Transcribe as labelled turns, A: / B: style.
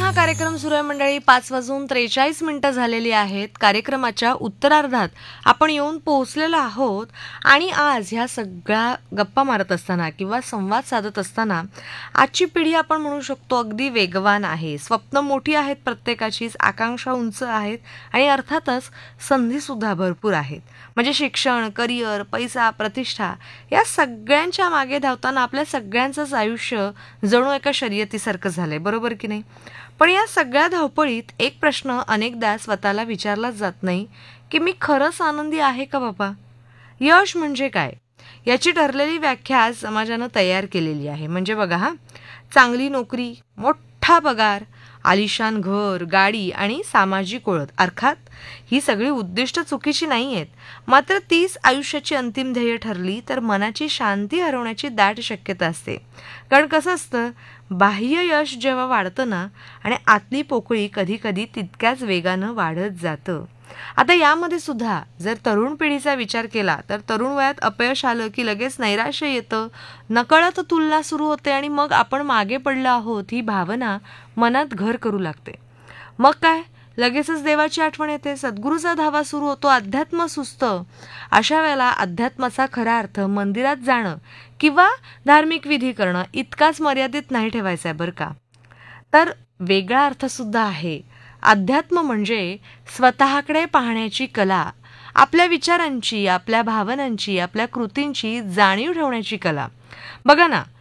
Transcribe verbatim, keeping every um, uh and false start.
A: हा कार्यक्रम सुरू आहे मंडळी. पाच वाजून त्रेचाळीस मिनिटं झालेली आहेत. कार्यक्रमाच्या उत्तरार्धात आपण येऊन पोहोचलेलो आहोत आणि आज ह्या सगळ्या गप्पा मारत असताना किंवा संवाद साधत असताना आजची पिढी आपण म्हणू शकतो अगदी वेगवान आहे. स्वप्न मोठी आहेत प्रत्येकाचीच, आकांक्षा उंच आहेत आणि अर्थातच संधीसुद्धा भरपूर आहेत. म्हणजे शिक्षण, करिअर, पैसा, प्रतिष्ठा या सगळ्यांच्या मागे धावताना आपल्या सगळ्यांचंच आयुष्य जणू एका शर्यतीसारखं झालंय, बरोबर की नाही? पण या सगळ्या धावपळीत एक प्रश्न अनेकदा स्वतःला विचारलाच जात नाही की मी खरंच आनंदी आहे का बाबा? यश म्हणजे काय याची ठरलेली व्याख्या आज समाजानं तयार केलेली आहे. म्हणजे बघा हा, चांगली नोकरी, मोठा पगार, आलिशान घर, गाडी आणि सामाजिक ओळख. अर्थात ही सगळी उद्दिष्ट चुकीची नाही आहेत, मात्र तीच आयुष्याची अंतिम ध्येय ठरली तर मनाची शांती हरवण्याची दाट शक्यता असते. कारण कसं असतं, बाह्य यश जेव्हा वाढतं ना आणि आतली पोकळी कधी कधी तितक्याच वेगानं वाढत जातं. आता यामध्ये सुद्धा जर तरुण पिढीचा विचार केला तर तरुण वयात अपयश आलं की लगेच नैराश्य येतं, नकळत तुलना सुरू होते आणि मग आपण मागे पडलो आहोत ही भावना मनात घर करू लागते. मग काय, लगेचच देवाची आठवण येते, सद्गुरूचा धावा सुरू होतो, अध्यात्म सुचतं. अशा वेळेला अध्यात्माचा खरा अर्थ मंदिरात जाणं किंवा धार्मिक विधी करणं इतकाच मर्यादित नाही ठेवायचा आहे बरं का. तर वेगळा अर्थसुद्धा आहे. अध्यात्म म्हणजे स्वतःकडे पाहण्याची कला, आपल्या विचारांची, आपल्या भावनांची, आपल्या कृतींची जाणीव ठेवण्याची कला. बघा ना,